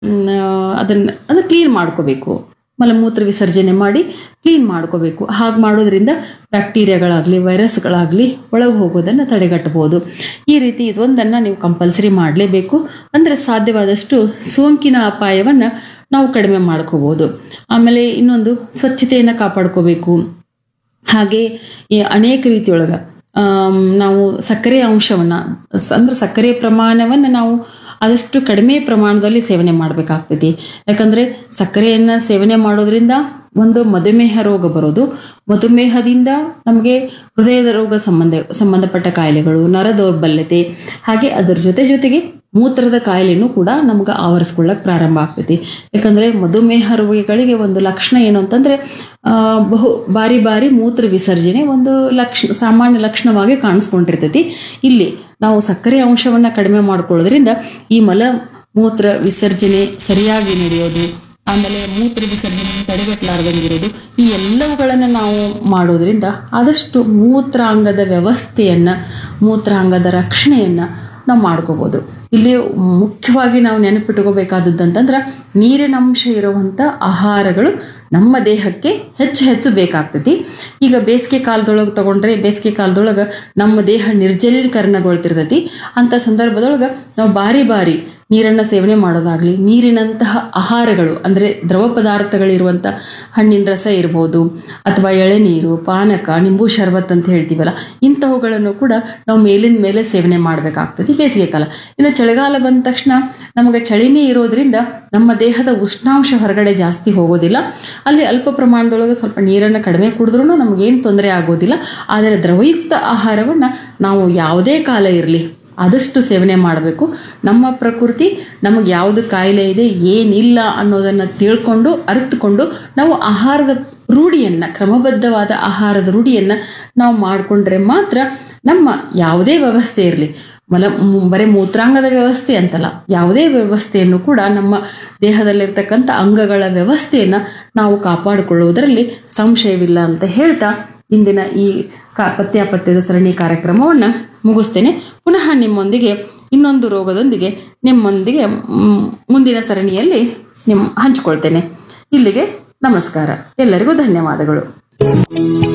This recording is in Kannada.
ಅದನ್ನು ಕ್ಲೀನ್ ಮಾಡ್ಕೋಬೇಕು. ಮಲಮೂತ್ರ ವಿಸರ್ಜನೆ ಮಾಡಿ ಕ್ಲೀನ್ ಮಾಡ್ಕೋಬೇಕು. ಹಾಗೆ ಮಾಡೋದ್ರಿಂದ ಬ್ಯಾಕ್ಟೀರಿಯಾಗಳಾಗಲಿ ವೈರಸ್ಗಳಾಗಲಿ ಒಳಗೆ ಹೋಗೋದನ್ನು ತಡೆಗಟ್ಟಬಹುದು. ಈ ರೀತಿ ಇದೊಂದನ್ನು ನೀವು ಕಂಪಲ್ಸರಿ ಮಾಡಲೇಬೇಕು. ಅಂದರೆ ಸಾಧ್ಯವಾದಷ್ಟು ಸೋಂಕಿನ ಅಪಾಯವನ್ನು ನಾವು ಕಡಿಮೆ ಮಾಡ್ಕೋಬೋದು. ಆಮೇಲೆ ಇನ್ನೊಂದು ಸ್ವಚ್ಛತೆಯನ್ನು ಕಾಪಾಡ್ಕೋಬೇಕು. ಹಾಗೆ ಅನೇಕ ರೀತಿಯೊಳಗೆ ನಾವು ಸಕ್ಕರೆಯ ಅಂಶವನ್ನು ಅಂದ್ರೆ ಸಕ್ಕರೆಯ ಪ್ರಮಾಣವನ್ನು ನಾವು ಆದಷ್ಟು ಕಡಿಮೆ ಪ್ರಮಾಣದಲ್ಲಿ ಸೇವನೆ ಮಾಡಬೇಕಾಗ್ತೈತಿ. ಯಾಕಂದರೆ ಸಕ್ಕರೆಯನ್ನು ಸೇವನೆ ಮಾಡೋದ್ರಿಂದ ಒಂದು ಮಧುಮೇಹ ರೋಗ ಬರೋದು, ಮಧುಮೇಹದಿಂದ ನಮಗೆ ಹೃದಯದ ರೋಗ ಸಂಬಂಧಪಟ್ಟ ಕಾಯಿಲೆಗಳು, ನರ ದೌರ್ಬಲ್ಯತೆ, ಹಾಗೆ ಅದರ ಜೊತೆಗೆ ಮೂತ್ರದ ಕಾಯಿಲೆನೂ ಕೂಡ ನಮ್ಗೆ ಆವರಿಸ್ಕೊಳ್ಳೋಕೆ ಪ್ರಾರಂಭ ಆಗ್ತೈತಿ. ಯಾಕಂದರೆ ಮಧುಮೇಹ ರೋಗಿಗಳಿಗೆ ಒಂದು ಲಕ್ಷಣ ಏನು ಅಂತಂದರೆ ಬಾರಿ ಮೂತ್ರ ವಿಸರ್ಜನೆ ಒಂದು ಸಾಮಾನ್ಯ ಲಕ್ಷಣವಾಗಿ ಕಾಣಿಸ್ಕೊಂಡಿರ್ತೈತಿ. ಇಲ್ಲಿ ನಾವು ಸಕ್ಕರೆ ಅಂಶವನ್ನು ಕಡಿಮೆ ಮಾಡ್ಕೊಳ್ಳೋದ್ರಿಂದ ಈ ಮೂತ್ರ ವಿಸರ್ಜನೆ ಸರಿಯಾಗಿ ನಡೆಯೋದು, ಆಮೇಲೆ ಮೂತ್ರ ವಿಸರ್ಜನೆ ತಡೆಗಟ್ಟಲಾರ್ದಂಗಿರೋದು, ಈ ಎಲ್ಲವುಗಳನ್ನು ನಾವು ಮಾಡೋದ್ರಿಂದ ಆದಷ್ಟು ಮೂತ್ರಾಂಗದ ವ್ಯವಸ್ಥೆಯನ್ನು, ಮೂತ್ರಾಂಗದ ರಕ್ಷಣೆಯನ್ನು ನಾವು ಮಾಡ್ಕೋಬೋದು. ಇಲ್ಲಿ ಮುಖ್ಯವಾಗಿ ನಾವು ನೆನಪಿಟ್ಕೋಬೇಕಾದದ್ದಂತಂದ್ರೆ ನೀರಿನಂಶ ಇರುವಂಥ ಆಹಾರಗಳು ನಮ್ಮ ದೇಹಕ್ಕೆ ಹೆಚ್ಚು ಬೇಕಾಗ್ತೈತಿ. ಈಗ ಬೇಸಿಗೆ ಕಾಲದೊಳಗೆ ತಗೊಂಡ್ರೆ ಬೇಸಿಗೆ ಕಾಲದೊಳಗೆ ನಮ್ಮ ದೇಹ ನಿರ್ಜಲೀಕರಣಗೊಳ್ತಿರ್ತೈತಿ. ಅಂಥ ಸಂದರ್ಭದೊಳಗೆ ನಾವು ಬಾರಿ ನೀರನ್ನು ಸೇವನೆ ಮಾಡೋದಾಗಲಿ, ನೀರಿನಂತಹ ಆಹಾರಗಳು ಅಂದರೆ ದ್ರವ ಪದಾರ್ಥಗಳಿರುವಂಥ ಹಣ್ಣಿನ ರಸ ಇರ್ಬೋದು, ಅಥವಾ ಎಳೆನೀರು, ಪಾನಕ, ನಿಂಬು ಶರ್ಬತ್ ಅಂತ ಹೇಳ್ತೀವಲ್ಲ, ಇಂಥವುಗಳನ್ನು ಕೂಡ ನಾವು ಮೇಲಿಂದ ಮೇಲೆ ಸೇವನೆ ಮಾಡಬೇಕಾಗ್ತದೆ ಬೇಸಿಗೆ ಕಾಲ. ಇನ್ನು ಚಳಿಗಾಲ ಬಂದ ತಕ್ಷಣ ನಮಗೆ ಚಳಿನೇ ಇರೋದ್ರಿಂದ ನಮ್ಮ ದೇಹದ ಉಷ್ಣಾಂಶ ಹೊರಗಡೆ ಜಾಸ್ತಿ ಹೋಗೋದಿಲ್ಲ. ಅಲ್ಲಿ ಅಲ್ಪ ಪ್ರಮಾಣದೊಳಗೆ ಸ್ವಲ್ಪ ನೀರನ್ನು ಕಡಿಮೆ ಕುಡಿದ್ರೂ ನಮಗೇನು ತೊಂದರೆ ಆಗೋದಿಲ್ಲ. ಆದರೆ ದ್ರವಯುಕ್ತ ಆಹಾರವನ್ನು ನಾವು ಯಾವುದೇ ಕಾಲ ಇರಲಿ ಆದಷ್ಟು ಸೇವನೆ ಮಾಡಬೇಕು. ನಮ್ಮ ಪ್ರಕೃತಿ ನಮಗೆ ಯಾವುದು ಕಾಯಿಲೆ ಇದೆ ಏನಿಲ್ಲ ಅನ್ನೋದನ್ನು ತಿಳ್ಕೊಂಡು ಅರಿತುಕೊಂಡು ನಾವು ಆಹಾರದ ರೂಢಿಯನ್ನು, ಕ್ರಮಬದ್ಧವಾದ ಆಹಾರದ ರೂಢಿಯನ್ನು ನಾವು ಮಾಡಿಕೊಂಡ್ರೆ ಮಾತ್ರ ನಮ್ಮ ಯಾವುದೇ ವ್ಯವಸ್ಥೆ ಇರಲಿ, ಬರೀ ಮೂತ್ರಾಂಗದ ವ್ಯವಸ್ಥೆ ಅಂತಲ್ಲ, ಯಾವುದೇ ವ್ಯವಸ್ಥೆಯನ್ನು ಕೂಡ ನಮ್ಮ ದೇಹದಲ್ಲಿರ್ತಕ್ಕಂಥ ಅಂಗಗಳ ವ್ಯವಸ್ಥೆಯನ್ನು ನಾವು ಕಾಪಾಡಿಕೊಳ್ಳುವುದರಲ್ಲಿ ಸಂಶಯವಿಲ್ಲ ಅಂತ ಹೇಳ್ತಾ ಇಂದಿನ ಈ ಪಥ್ಯದ ಸರಣಿ ಕಾರ್ಯಕ್ರಮವನ್ನು ಮುಗಿಸ್ತೇನೆ. ಪುನಃ ನಿಮ್ಮೊಂದಿಗೆ ಇನ್ನೊಂದು ರೋಗದೊಂದಿಗೆ ನಿಮ್ಮೊಂದಿಗೆ ಮುಂದಿನ ಸರಣಿಯಲ್ಲಿ ಹಂಚಿಕೊಳ್ತೇನೆ. ಇಲ್ಲಿಗೆ ನಮಸ್ಕಾರ, ಎಲ್ಲರಿಗೂ ಧನ್ಯವಾದಗಳು.